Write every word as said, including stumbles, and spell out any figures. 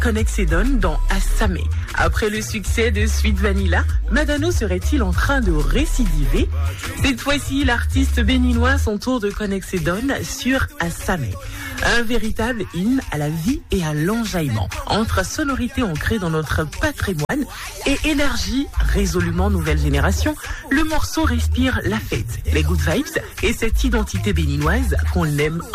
Connexedon dans Assamé. Après le succès de Sweet Vanilla, Madano serait-il en train de récidiver? Cette fois-ci, l'artiste béninois son tour de Connexedon sur Assamé. Un véritable hymne à la vie et à l'enjaillement. Entre sonorités ancrées dans notre patrimoine et énergie résolument nouvelle génération, le morceau respire la fête, les good vibes et cette identité béninoise qu'on aime